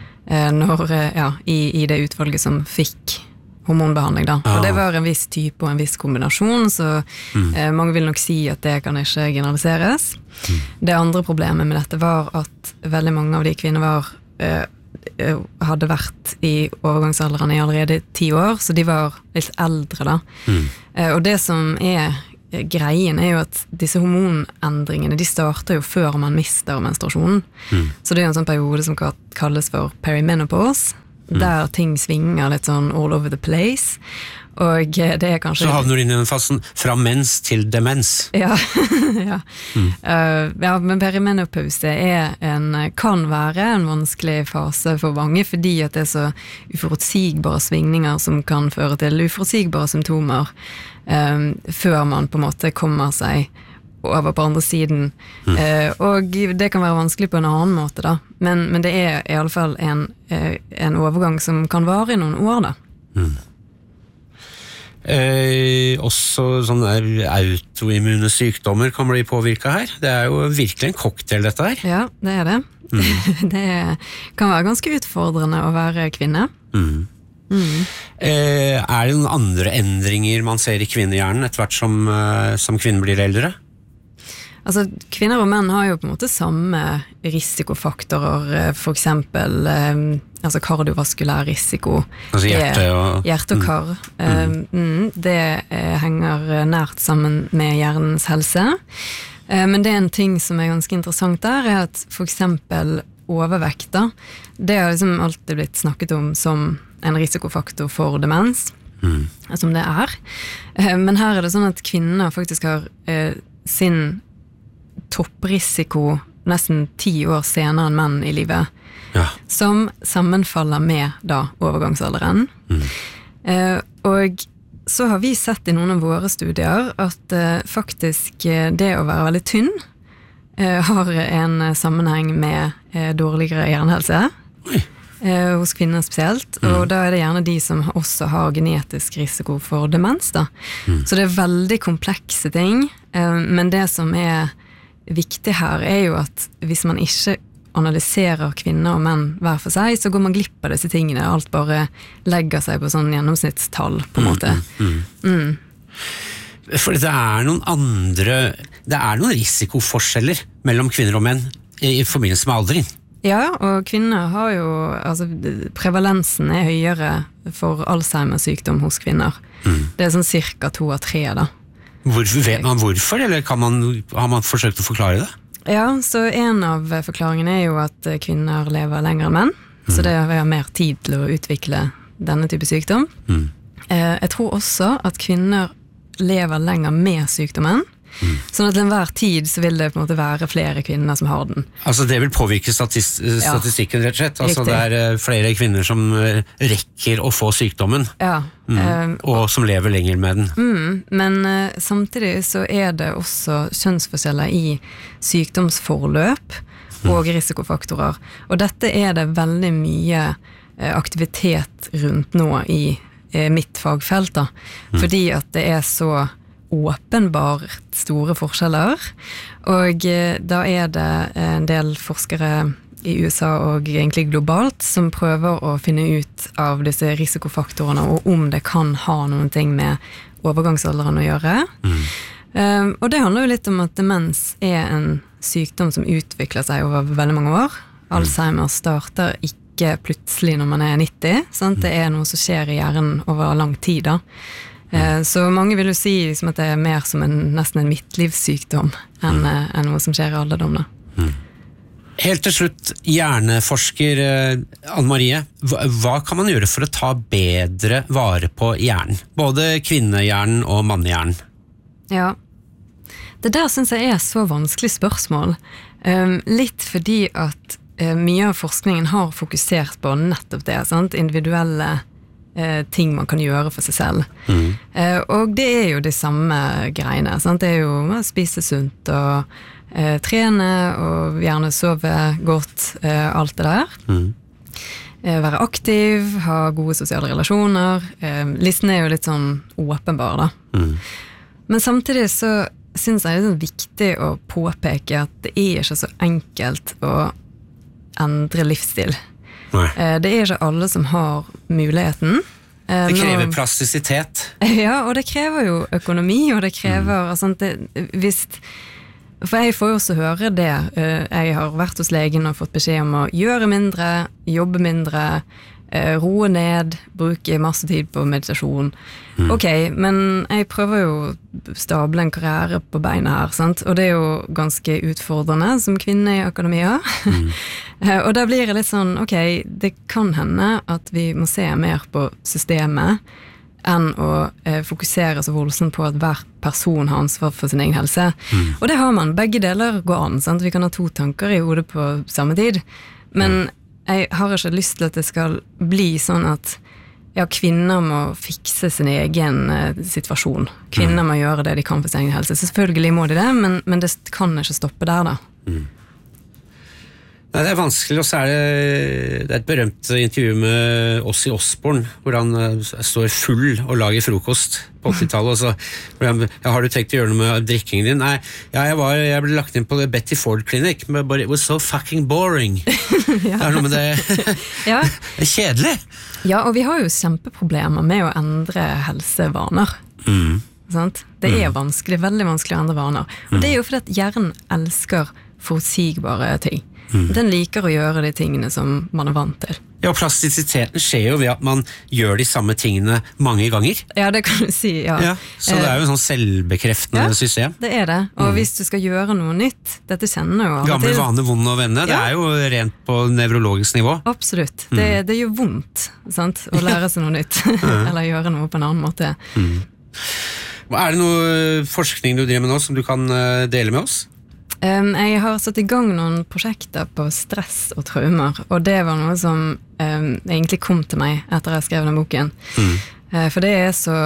i det utvalget som fikk hormonbehandling da. Og det var en viss type og en viss kombinasjon, så mange vil nok si at det kan ikke generaliseres. Det andre problemet med dette var at veldig mange av de kvinner var hadde vært i overgangsalderen i allerede 10 år, så de var litt eldre da. Og det som greien jo at disse hormonendringene, de starter jo før man mister menstruasjonen. Så det en sånn periode som kalles for perimenopause, der ting svinger litt sånn all over the place. Og det kanskje... Så havner du inn i den fasen fra mens til demens. Ja, ja. Men perimenopause kan være en vanskelig fase for mange, fordi at det så uforutsigbare svingninger som kan føre til uforutsigbare symptomer før man på en måte kommer seg over på andre siden. Og det kan være vanskelig på en annen måte da. Men det i alle fall en overgang som kan vare i noen år da. Også sånne autoimmune sykdommer kan bli påvirket her. Det jo virkelig en cocktail dette her. Ja, det det. Det kan være ganske utfordrende å være kvinne. Det noen andre endringer man ser i kvinnehjernen etter hvert som kvinnen blir eldre? Altså, kvinner og menn har jo på en måte samme risikofaktorer, for eksempel altså kardiovaskulær risiko. Altså hjerte og kar. Det henger nært sammen med hjernens helse. Men det en ting som ganske interessant der, at for eksempel overvekt da, det har liksom alltid blitt snakket om som en risikofaktor for demens, som det Men her det sånn at kvinner faktisk har sin topprisiko nesten 10 år senere enn menn i livet, som sammenfaller med da overgangsalderen. Og så har vi sett i noen av våre studier at faktisk det å være veldig tynn har en sammenheng med dårligere hjernehelse hos kvinner spesielt, og da det gjerne de som også har genetisk risiko for demens da. Så det veldig komplekse ting, men det som viktig her jo at hvis man ikke analyserer kvinner og menn hver for seg, så går man glipp av disse tingene. Alt bare legger seg på sånn gjennomsnittstall, på en måte. For det noen risikoforskjeller mellom kvinner og menn i forbindelse med aldring. Ja, og kvinner har jo, altså prevalensen høyere for Alzheimer-sykdom hos kvinner. Det sånn cirka 2 av 3 da. Vet man hvorfor, eller har man forsøkt å forklare det? Ja, så en av forklaringene jo at kvinner lever lenger enn menn, så det har mer tid til å utvikle denne type sykdom. Jeg tror også at kvinner lever lenger med sykdommen, sånn at til enhver tid så vil det på en måte være flere kvinner som har den. Altså det vil påvirke statistikken rett og slett? Altså det flere kvinner som rekker å få sykdommen, og som lever lenger med den. Men samtidig så det også kjønnsforskjeller i sykdomsforløp og risikofaktorer. Og dette det veldig mye aktivitet rundt nå i mitt fagfelt da, fordi at det så åpenbart store forskjeller, og da det en del forskere i USA og egentlig globalt som prøver å finne ut av disse risikofaktorene og om det kan ha noen ting med overgangsalderen å gjøre. Og det handler jo litt om at demens en sykdom som utvikler seg over veldig mange år. Alzheimer starter ikke plutselig når man 90, sant? Det noe som skjer i hjernen over lang tid da. Så mange vil jo si liksom, at det mer som nesten en midtlivssykdom enn noe som skjer i alderdom da. Helt til slutt, hjerneforsker Anne-Marie, hva kan man gjøre for å ta bedre vare på hjernen? Både kvinnehjernen og mannehjernen. Ja, det der synes jeg så vanskelig spørsmål. Litt fordi at mye av forskningen har fokusert på nettopp det, sant? Individuelle ting man kan gjøre for seg selv. Og det jo de samme greiene, sant? Det jo å spise sunt og trene og gjerne sove godt, alt det der. Være aktiv, ha gode sosiale relasjoner. Listen jo litt sånn åpenbar da. Men samtidig så synes jeg det viktig å påpeke at det ikke så enkelt å endre livsstil. Det ikke alle som har muligheten. Det krever plastisitet. Ja, og det krever jo økonomi, og det krever hvis For jeg får jo også høre det. Jeg har vært hos legen og fått beskjed om å gjøre mindre, jobbe mindre, roe ned, bruke masse tid på meditasjon. Ok, men jeg prøver jo å stable en karriere på beina her, sant? Og det er jo ganske utfordrende som kvinne i akademia. Og da blir det litt sånn, ok, det kan hende at vi må se mer på systemet enn å fokusere så voldsomt på at hver person har ansvar for sin egen helse. Og det har man, begge deler går an, sant? Vi kan ha 2 tanker i hodet på samme tid, men jeg har ikke lyst til at det skal bli sånn at kvinner må fikse sin egen situasjon. Kvinner må gjøre det de kan for sin egen helse. Selvfølgelig må de det, men det kan ikke stoppe der da. Nei, det er vanskelig, og så det et berømt intervju med Ozzy Osbourne, hvor han står full og lager frokost på 80-tallet, og så har du tenkt å gjøre noe med drikkingen din? Nei, jeg ble lagt inn på Betty Ford Clinic, but it was so fucking boring. Det noe med det. Det kjedelig. Ja, og vi har jo kjempeproblemer med å endre helsevaner. Sant? Det vanskelig, veldig vanskelig å endre vaner. Og det er jo fordi at hjernen elsker forutsigbare ting. Den liker å gjøre de tingene som man vant til. Ja, og plastisiteten skjer jo ved at man gjør de samme tingene mange ganger. Ja, det kan du si, ja. Så det jo en sånn selvbekreftende system. Det det. Og hvis du skal gjøre noe nytt, dette kjenner jo av og til. Gamle vane, vond å vende, det jo rent på nevrologisk nivå. Absolutt. Det gjør vondt, sant? Å lære seg noe nytt, eller gjøre noe på en annen måte. Det noe forskning du driver med nå som du kan dele med oss? Jeg har satt i gang noen prosjekter på stress og traumer, og det var noe som egentlig kom til meg etter jeg skrev den boken. For det så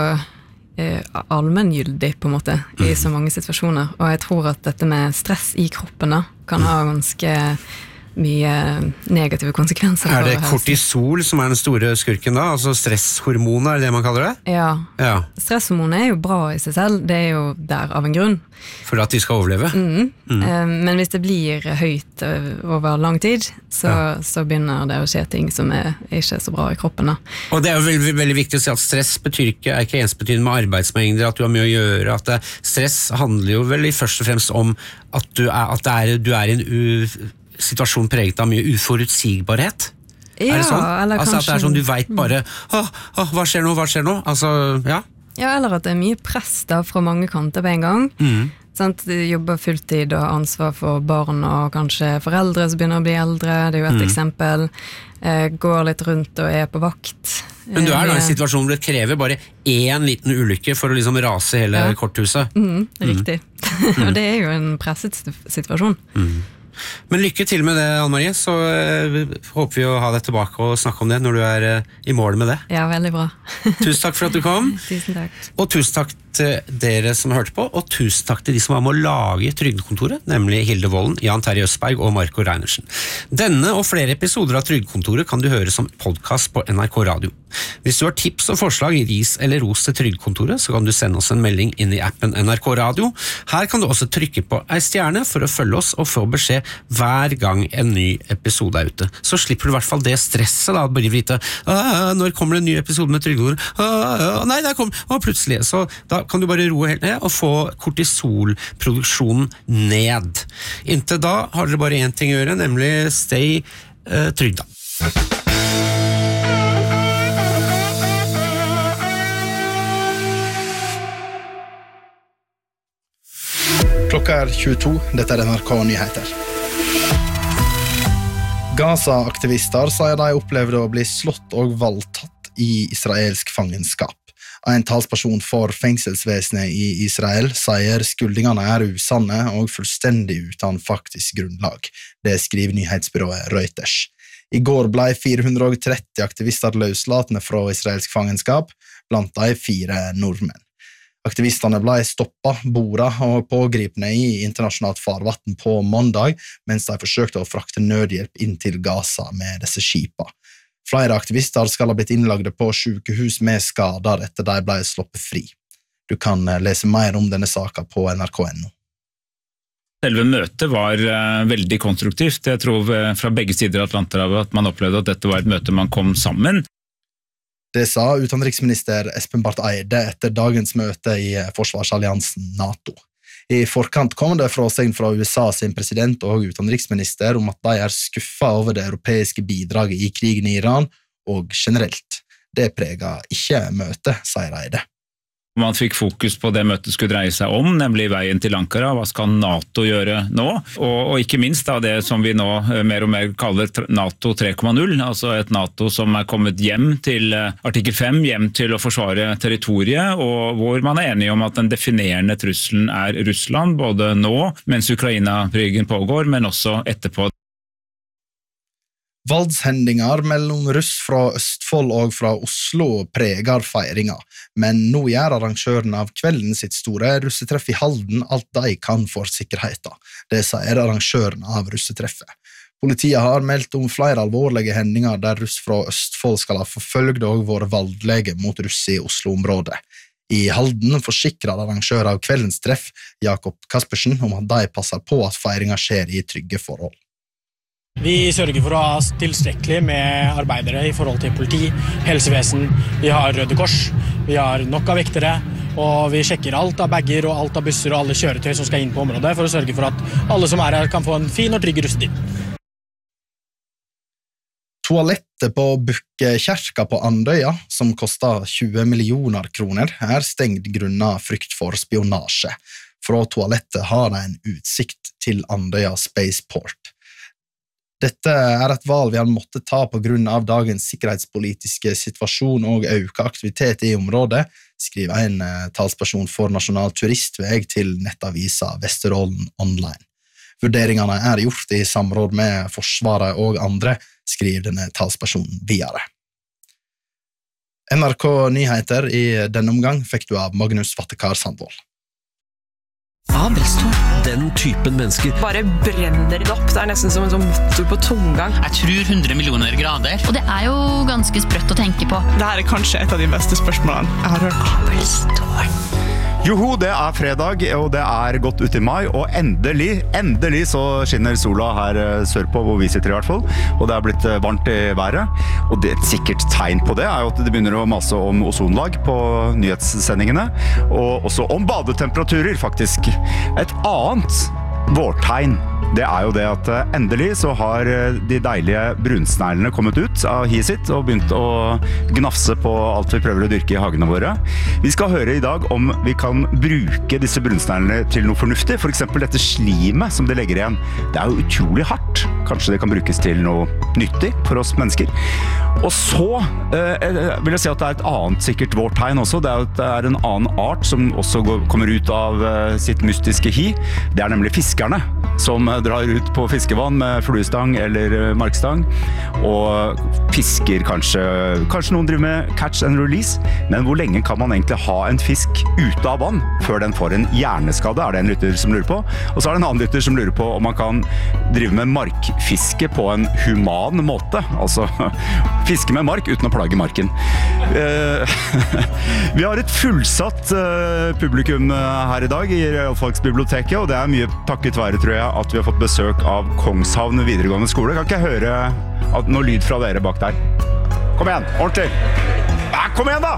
allmenngyldig på en måte i så mange situasjoner, og jeg tror at dette med stress i kroppen da, kan ha ganske mye negative konsekvenser. Det kortisol som den store skurken da? Altså stresshormoner, det man kaller det? Ja. Stresshormoner jo bra i seg selv, det jo der av en grunn. For at de skal overleve? Men hvis det blir høyt over lang tid, så begynner det å skje ting som ikke så bra i kroppen. Da. Og det jo veldig, veldig viktig å si at stress betyr ikke ensbetydende med arbeidsmengder, at du har mye å gjøre, at stress handler jo vel først og fremst om at du i en situasjon preget av mye uforutsigbarhet. Ja, det sånn? eller altså kanskje... at det sånn du vet bare, hva skjer nå? Altså, ja. Ja, eller at det mye press da fra mange kanter på en gang. Sant? Du jobber fulltid og har ansvar for barn og kanskje foreldre som begynner å bli eldre. Det jo et eksempel. Går litt rundt og på vakt. Men du da i en situasjon hvor det krever bare én liten ulykke for å liksom rase hele korthuset. Riktig. Og det jo en presset situasjon. Men lykke til med det, Anne-Marie, så håper vi å ha deg tilbake og snakke om det når du i mål med det. Ja, veldig bra. Tusen takk for at du kom. Tusen takk. Og tusen takk til dere som hørte på, og tusen takk til de som var med å lage Trygdekontoret, nemlig Hilde Volden, Jan Terje Østberg og Marco Reinersen. Denne og flere episoder av Trygdekontoret kan du høre som podcast på NRK Radio. Hvis du har tips og forslag, ris eller ros til Trygdekontoret, så kan du sende oss en melding inn i appen NRK Radio. Her kan du også trykke på ei stjerne for å følge oss og få beskjed hver gang en ny episode ute. Så slipper du i hvert fall det stresset da, bare vite, når kommer det en ny episode med Trygdekontoret? Nei, der kom, plutselig. Så da kan du bare roe helt ned og få kortisolproduksjonen ned. Inntil da har dere bare en ting å gjøre, nemlig stay trygg da. Klokka 22, dette NRK Nyheter. Gaza-aktivister sier de opplevde å bli slått og voldtatt i israelsk fangenskap. En talsperson for fengselsvesenet i Israel sier skuldingene usanne og fullstendig uten faktisk grunnlag. Det skriver nyhetsbyrået Reuters. I går ble 430 aktivister løslatne fra israelsk fangenskap, blant de 4 nordmenn. Aktivistene ble stoppet, bordet og pågripne i internasjonalt farvatten på mandag, mens de forsøkte å frakte nødhjelp inn til Gaza med disse skipene. Flere aktivister skal ha blitt innlagde på sykehus med skader etter de ble sluppet fri. Du kan lese mer om denne saken på nrk.no. Selve møtet var veldig konstruktivt. Jeg tror fra begge sider av Atlanterhavet at man opplevde at dette var et møte man kom sammen. Det sa utenriksminister Espen Barth Eide etter dagens møte i forsvarsalliansen NATO. I forkant kom det fråsegn fra USA sin president og utenriksminister om at de skuffet over det europeiske bidraget i krigen i Iran, og generelt. Det preget ikke møtet, sier Eide. Man fikk fokus på det møtet skulle dreie seg om, nemlig veien til Ankara. Hva skal NATO gjøre nå? Og ikke minst da det som vi nå mer og mer kaller NATO 3.0, altså et NATO som kommet hjem til artikkel 5, hjem til å forsvare territoriet, og hvor man enig om at den definerende trusselen Russland, både nå, mens Ukraina-krigen pågår, men også etterpå. Valdshendinger mellom russ fra Østfold og fra Oslo preger feiringa, men nå gjør arrangøren av kvelden sitt store russetreff i Halden alt de kan for sikkerheten. Det sier arrangøren av russetreffet. Politiet har meldt om flere alvorlige hendinger der russ fra Østfold skal ha forfølgt og vært valdelige mot russ i Oslo-området. I Halden forsikrer arrangør av kveldens treff, Jakob Kaspersen, om at de passer på at feiringa skjer i trygge forhold. Vi sørger for å ha tilstrekkelig med arbeidere i forhold til politi, helsevesen, vi har Røde Kors, vi har nok av vektere, og vi sjekker alt av bagger og alt av busser og alle kjøretøy som skal inn på området for å sørge for at alle som her kan få en fin og trygg russetid. Toalettet på Bukkekjerka på Andøya, som kostet 20 millioner kroner, stengt grunnet frykt for spionasje. Fra toalettet har de en utsikt til Andøya Spaceport. Dette et valg vi har måttet ta på grunn av dagens sikkerhetspolitiske situasjon og økt aktivitet i området, skriver en talsperson for Nasjonal Turistveg til nettavisa Vesterålen Online. Vurderingene gjort i samråd med Forsvaret og andre, skriver denne talspersonen videre. NRK Nyheter i denne omgang fikk du av Magnus Vattekar Sandvold. Abelstårn. Den typen mennesker. Bare brenner det opp. Det nesten som en sånn motor på tomgang. Jeg tror 100 millioner grader. Og det jo ganske sprøtt å tenke på. Dette kanskje et av de beste spørsmålene jeg har hørt. Abelstårn. Joho, det fredag, og det godt ut i mai, og endelig så skinner sola her sørpå, hvor vi sitter i hvert fall, og det blitt varmt i været, og det et sikkert tegn på det jo at det begynner å mase om ozonlag på nyhetssendingene, og også om badetemperaturer, faktisk. Et annet vårtegn, det jo det at endelig så har de deilige brunsneglene kommet ut av hiet sitt og begynt å gnafse på alt vi prøver å dyrke i hagene våre. Vi skal høre i dag om vi kan bruke disse brunsneglene til noe fornuftig, for eksempel dette slimet som de legger igjen. Det jo utrolig hardt. Kanskje det kan brukes til noe nyttig for oss mennesker. Og så vil jeg si at det et annet sikkert vårtegn også. Det en annen art som også kommer ut av sitt mystiske hi. Det nemlig fiskerne som drar ut på fiskevann med fluestang eller markstang og fisker kanskje noen driver med catch and release, men hvor lenge kan man egentlig ha en fisk ute av vann før den får en hjerneskade, det en lytter som lurer på, og så det en annen lytter som lurer på om man kan drive med markfiske på en human måte, altså fiske med mark uten å plage marken. Vi har et fullsatt publikum her i dag i Realfagsbiblioteket, og det mye takket være, tror jeg, at vi har fått besøk av Kongshavn videregående skole. Kan ikke jeg høre noe lyd fra dere bak der? Kom igjen, ordentlig! Kom igjen da!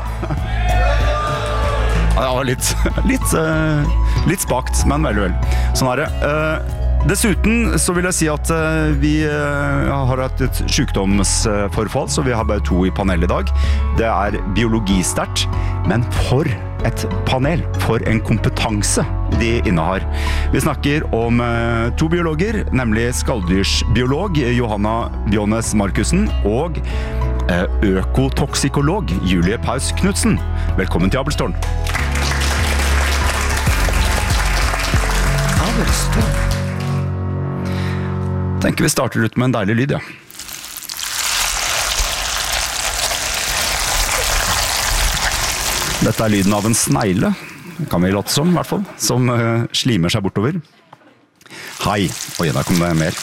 Ja, det var litt spakt, men veldig vel. Sånn det. Dessuten så vil jeg si at vi har hatt et sykdomsforfall, så vi har bare 2 i panel i dag. Det biologistert, men for et panel, for en kompetanse de innehar. Vi snakker om 2 biologer, nemlig skalldyrsbiolog Johanna Bjones Markussen og økotoksikolog Julie Paus Knudsen. Velkommen til Abelstårn. Abelstårn. Tenker vi starter ut med en deilig lyd, ja. Dette lyden av en snegle, kan vi låte som, i hvert fall, som slimer seg bortover. Hei, oi, der kom det mer.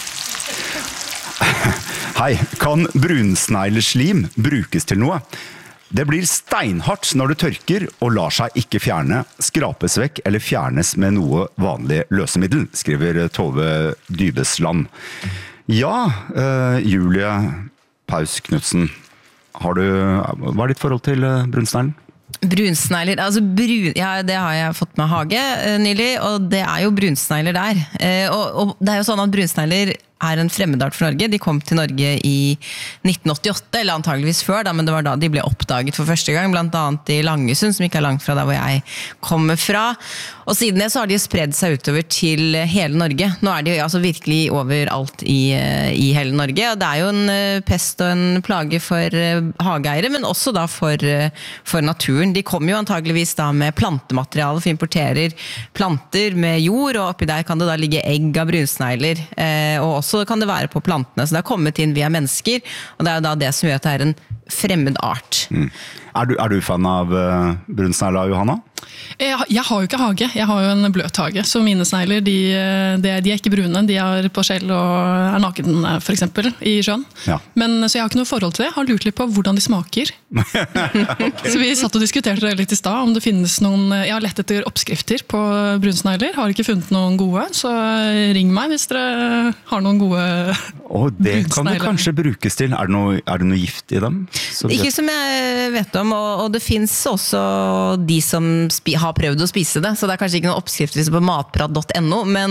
Hei, kan brunsnegleslim brukes til noe? Det blir steinhardt når det tørker og lar seg ikke fjerne, skrapes vekk eller fjernes med noe vanlig løsemiddel, skriver Tove Dybesland. Ja, Julie Paus Knudsen, hva ditt forhold til brunsneglen? Brunsnegler, altså det har jeg fått med hage nylig, og det jo brunsnegler der. Og det jo sånn at brunsnegler en fremmedart for Norge. De kom til Norge i 1988, eller antageligvis før, men det var da de ble oppdaget for første gang, blant annet i Langesund, som ikke langt fra der hvor jeg kommer fra. Og siden det så har de spredd seg utover til hele Norge. Nå de altså virkelig overalt i hele Norge, og det jo en pest og en plage for hageeiere, men også da for naturen. De kommer jo antageligvis da med plantemateriale, for importerer planter med jord, og oppi der kan det da ligge egg av brunsnegler, og også kan det være på plantene, så det har kommet inn via mennesker, og det jo da det som gjør at det en fremmed art. Er du fan av brunsnegler, Johanna? Jeg har jo ikke hage, jeg har jo en bløt hage, så mine snegler, de ikke brune, de på skjell og naken for eksempel, i sjøen. Ja. Men, så jeg har ikke noe forhold til det, jeg har lurt litt på hvordan de smaker. Okay. Så vi satt og diskuterte det litt i sted, om det finnes noen, jeg har lett etter oppskrifter på brunsnegler, har ikke funnet noen gode, så ring meg hvis dere har noen gode det kan det kanskje brukes til, det noe gift i dem? Ikke som jeg vet om, og det finnes også de som har prøvd å spise det, så det kanskje ikke noen oppskrifter på matprat.no, men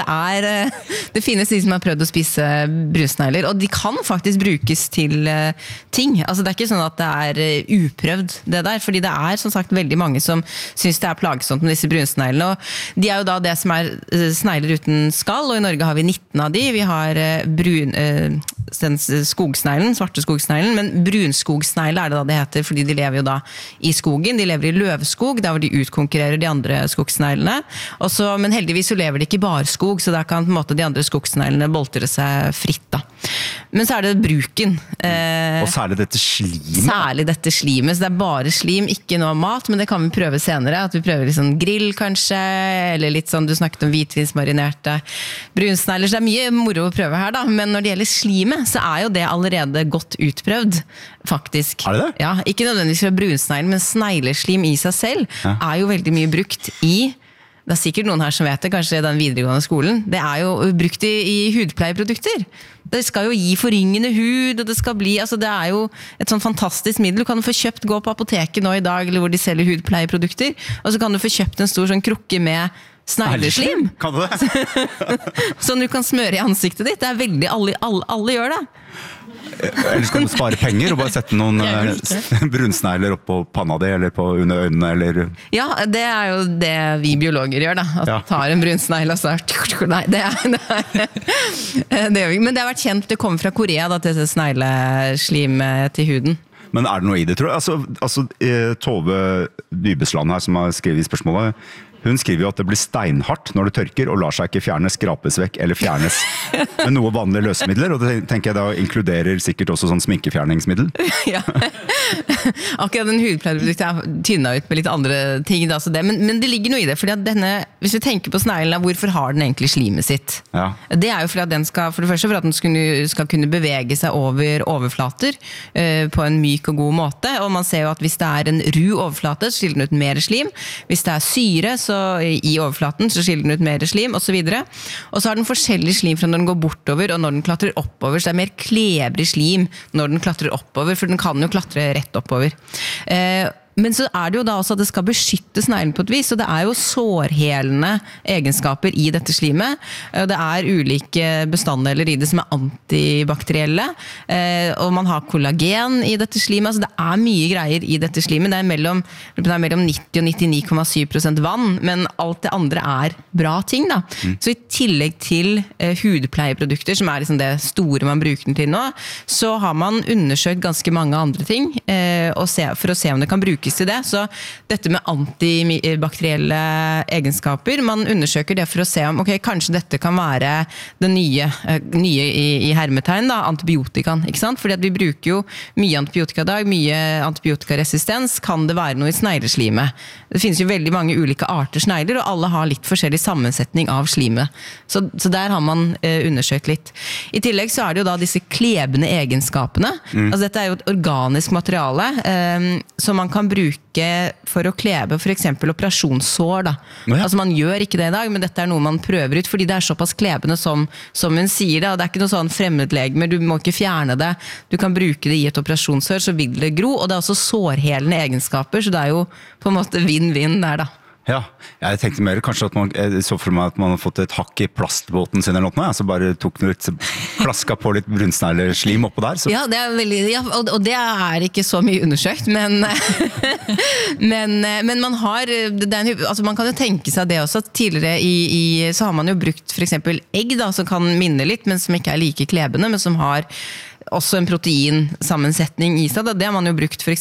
det finnes de som har prøvd å spise brunsnegler, og de kan faktisk brukes til ting. Altså det ikke sånn at det uprøvd det der, fordi det som sagt veldig mange som synes det plagsomt med disse brunsneglene, og de jo da det som snegler uten skall, og i Norge har vi 19 av de. Vi har den skogsneglen, svarte skogsneglen, men brunskogsnegle det da det heter, fordi de lever jo da i skogen, de lever i løvskog, der hvor de utkonkurrerer de andre skogsneglene, men heldigvis så lever de ikke i barskog, så der kan på en måte de andre skogsneglene boltre seg fritt da. Men så det bruken. Og særlig dette slimet. Særlig dette slimet, så det bare slim, ikke noe mat, men det kan vi prøve senere, at vi prøver litt sånn grill kanskje, eller litt sånn, du snakket om hvitvinsmarinerte brunsnegler, så det mye moro å prøve her da, men når det gjelder slimet, så jo det allerede godt utprøvd, faktisk. Det? Ja, ikke nødvendigvis fra brunsnegler, men snegleslim i seg selv jo veldig mye brukt i, det sikkert noen her som vet det, kanskje den videregående skolen, det jo brukt i hudpleieprodukter. Det skal jo gi forringende hud, og det skal bli, altså det jo et sånn fantastisk middel. Du kan få kjøpt, gå på apoteket nå i dag, eller hvor de selger hudpleieprodukter, og så kan du få kjøpt en stor sånn krukke med snegleslim. Kan du det? Sånn du kan smøre i ansiktet ditt. Det veldig, alle gjør det. Eller skal du spare penger og bare sette noen brunsnegler opp på panna di, eller under øynene, eller... Ja, det jo det vi biologer gjør da, at tar en brunsnegle og så nei, det gjør vi ikke, men det har vært kjent, det kommer fra Korea da, til snegleslim til huden. Men det noe i det, tror jeg? Altså Tove Dybesland her, som har skrevet i spørsmålet, hun skriver jo at det blir steinhardt når det tørker og lar seg ikke fjerne, skrapes vekk eller fjernes med noe vanlige løsemidler, og det tenker jeg da inkluderer sikkert også sånn sminkefjerningsmiddel. Ja, akkurat den hudpleieproduktet tynnet ut med litt andre ting, da, så det, men det ligger noe i det, fordi at denne, hvis vi tenker på sneglen, hvorfor har den egentlig slimet sitt? Ja. Det jo fordi at den skal, for det første for at den skal kunne bevege seg over overflater på en myk og god måte, og man ser jo at hvis det en ru overflate, så skiller den ut mer slim. Hvis det syre, så i overflaten så skiller den ut mer slim, og så videre. Og så har den forskjellig slim fra når den går bortover, og når den klatrer oppover, så det mer klebrig slim når den klatrer oppover, for den kan jo klatre rett oppover. Men så det jo da også at det skal beskytte sneglen på et vis, og det jo sårhelende egenskaper i dette slimet. Det ulike bestanddeler i det som antibakterielle, og man har kollagen i dette slimet, altså det mye greier i dette slimet. Det mellom 90 og 99,7% vann, men alt det andre bra ting da. Så i tillegg til hudpleieprodukter, som liksom det store man bruker den til nå, så har man undersøkt ganske mange andre ting, for å se om det kan brukes til det. Så dette med antibakterielle egenskaper, man undersøker det for å se om, ok, kanskje dette kan være det nye i hermetegn, da, antibiotikaen, ikke sant? Fordi at vi bruker jo mye antibiotika i dag, mye antibiotikaresistens, kan det være noe i snegleslimet? Det finnes jo veldig mange ulike arter snegler, og alle har litt forskjellig sammensetning av slimet. Så der har man undersøkt litt. I tillegg så det jo da disse klebende egenskapene. Altså dette jo et organisk materiale, som man kan bruke for å klebe for eksempel operasjonssår da. Altså man gjør ikke det i dag, men dette noe man prøver ut, fordi det såpass klebende som hun sier det, og det ikke noe sånn fremmedlegemer, du må ikke fjerne det, du kan bruke det i et operasjonssår, så vil det gro, og det også sårhelende egenskaper, så det jo på en måte vinn-vinn der da. Ja, jeg tenkte mer kanskje at man så for meg at man har fått et hakk i plastbåten sin eller noe, så bare tok noe litt, klaska på litt brunsneglerslim oppå der. Så. Ja, det veldig, og det ikke så mye undersøkt, men man har, altså man kan jo tenke seg det også, at tidligere så har man jo brukt for eksempel egg da, som kan minne litt, men som ikke like klebende, men som har også en proteinsammensetning i seg, det har man jo brukt for eksempel